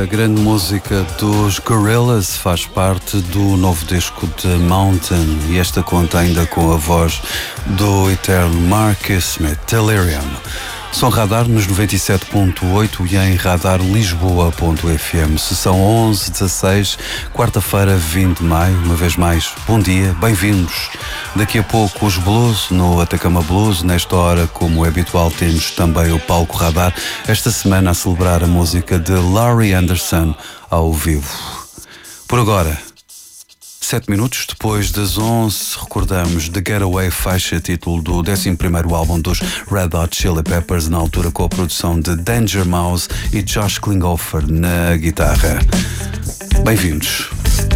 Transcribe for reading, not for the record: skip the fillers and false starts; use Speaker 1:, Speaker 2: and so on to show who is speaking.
Speaker 1: grande música dos Gorillaz faz parte do novo disco de Mountain e esta conta ainda com a voz do eterno Marcus Smith, Delirium. Som Radar nos 97.8 e em radarlisboa.fm. Sessão 11-16, quarta-feira, 20 de maio. Uma vez mais, bom dia, bem-vindos. Daqui a pouco os Blues no Atacama Blues. Nesta hora, como é habitual, temos também o Palco Radar. Esta semana a celebrar a música de Laurie Anderson ao vivo. Por agora, 7 minutos depois das 11, recordamos The Getaway, faixa título do 11º álbum dos Red Hot Chili Peppers, na altura com a produção de Danger Mouse e Josh Klinghoffer na guitarra. Bem-vindos.